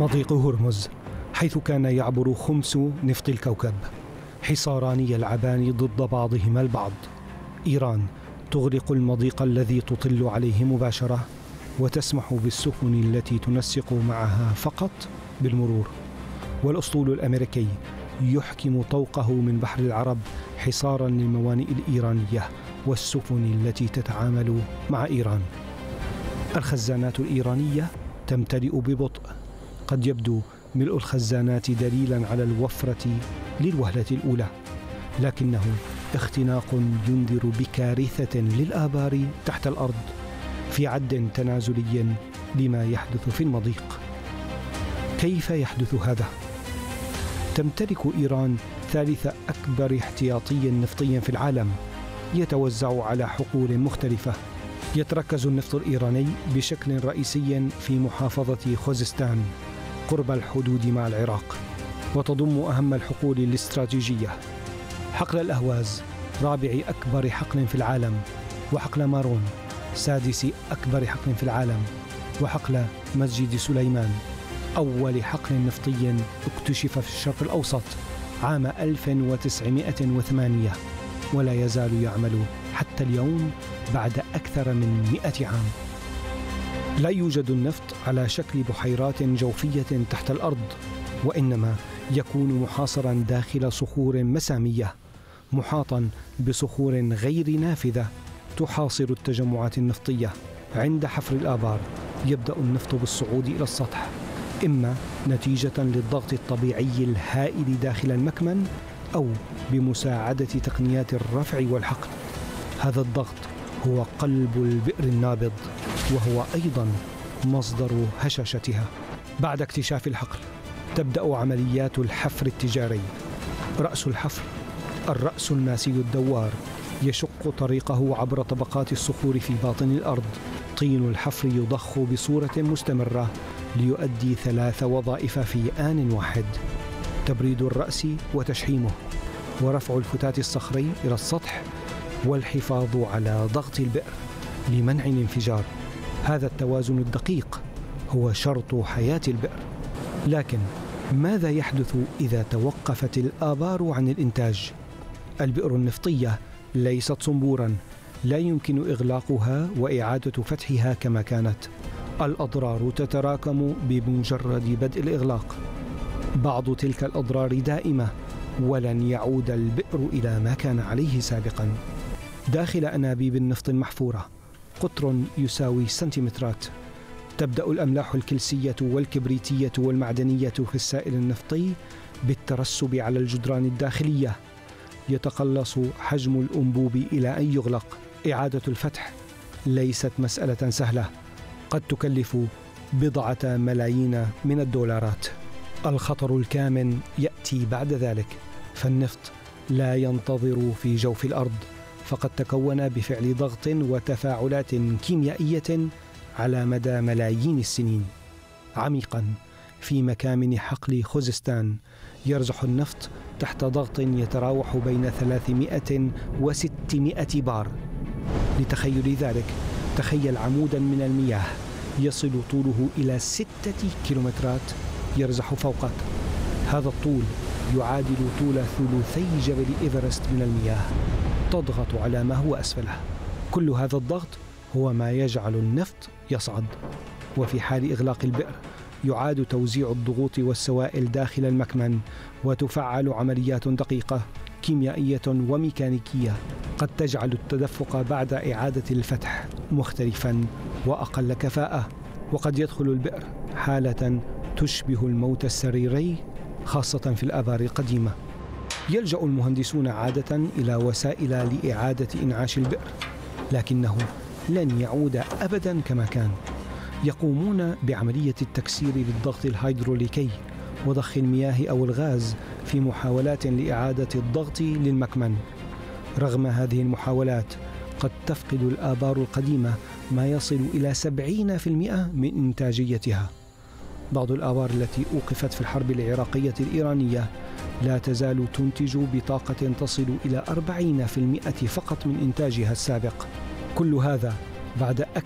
مضيق هرمز، حيث كان يعبر خمس نفط الكوكب، حصاران يلعبان ضد بعضهما البعض. إيران تغلق المضيق الذي تطل عليه مباشرة، وتسمح بالسفن التي تنسق معها فقط بالمرور. والأسطول الأمريكي يحكم طوقه من بحر العرب حصارا للموانئ الإيرانية والسفن التي تتعامل مع إيران. الخزانات الإيرانية تمتلئ ببطء، قد يبدو ملء الخزانات دليلا على الوفرة للوهلة الأولى، لكنه اختناق ينذر بكارثة للآبار تحت الأرض في عد تنازلي لما يحدث في المضيق. كيف يحدث هذا؟ تمتلك إيران ثالث أكبر احتياطي نفطي في العالم، يتوزع على حقول مختلفة. يتركز النفط الإيراني بشكل رئيسي في محافظة خوزستان قرب الحدود مع العراق، وتضم أهم الحقول الاستراتيجية: حقل الأهواز رابع أكبر حقل في العالم، وحقل مارون سادس أكبر حقل في العالم، وحقل مسجد سليمان أول حقل نفطي اكتشف في الشرق الأوسط عام 1908، ولا يزال يعمل حتى اليوم بعد أكثر من 100 عام. لا يوجد النفط على شكل بحيرات جوفية تحت الأرض، وإنما يكون محاصرا داخل صخور مسامية، محاطا بصخور غير نافذة تحاصر التجمعات النفطية. عند حفر الآبار يبدأ النفط بالصعود إلى السطح، إما نتيجة للضغط الطبيعي الهائل داخل المكمن، أو بمساعدة تقنيات الرفع والحقل. هذا الضغط هو قلب البئر النابض، وهو أيضا مصدر هشاشتها. بعد اكتشاف الحقل تبدأ عمليات الحفر التجاري. رأس الحفر الرأس الماسي الدوار يشق طريقه عبر طبقات الصخور في باطن الأرض. طين الحفر يضخ بصورة مستمرة ليؤدي 3 وظائف في آن واحد: تبريد الرأس وتشحيمه، ورفع الفتات الصخري إلى السطح، والحفاظ على ضغط البئر لمنع الانفجار. هذا التوازن الدقيق هو شرط حياة البئر. لكن ماذا يحدث إذا توقفت الآبار عن الإنتاج؟ البئر النفطية ليست صنبورا، لا يمكن إغلاقها وإعادة فتحها كما كانت. الأضرار تتراكم بمجرد بدء الإغلاق. بعض تلك الأضرار دائمة، ولن يعود البئر إلى ما كان عليه سابقا. داخل أنابيب النفط المحفورة قطر يساوي سنتيمترات. تبدأ الأملاح الكلسية والكبريتية والمعدنية في السائل النفطي بالترسب على الجدران الداخلية. يتقلص حجم الأنبوب إلى أن يغلق. إعادة الفتح ليست مسألة سهلة، قد تكلف بضعة ملايين من الدولارات. الخطر الكامن يأتي بعد ذلك، فالنفط لا ينتظر في جوف الأرض، فقد تكون بفعل ضغط وتفاعلات كيميائية على مدى ملايين السنين. عميقا في مكامن حقل خوزستان يرزح النفط تحت ضغط يتراوح بين 300 و600 بار. لتخيل ذلك، تخيل عمودا من المياه يصل طوله إلى 6 كيلومترات يرزح فوقك. هذا الطول يعادل طول ثلثي جبل إيفرست من المياه، تضغط على ما هو أسفله. كل هذا الضغط هو ما يجعل النفط يصعد. وفي حال إغلاق البئر يعاد توزيع الضغوط والسوائل داخل المكمن، وتفعل عمليات دقيقة كيميائية وميكانيكية قد تجعل التدفق بعد إعادة الفتح مختلفا وأقل كفاءة. وقد يدخل البئر حالة تشبه الموت السريري، خاصة في الآبار القديمة. يلجأ المهندسون عادة إلى وسائل لإعادة إنعاش البئر، لكنه لن يعود أبدا كما كان. يقومون بعملية التكسير للضغط الهيدروليكي وضخ المياه أو الغاز في محاولات لإعادة الضغط للمكمن. رغم هذه المحاولات قد تفقد الآبار القديمة ما يصل إلى 70% من إنتاجيتها. بعض الآبار التي أوقفت في الحرب العراقية الإيرانية لا تزال تنتج بطاقة تصل إلى 40% فقط من إنتاجها السابق. كل هذا بعد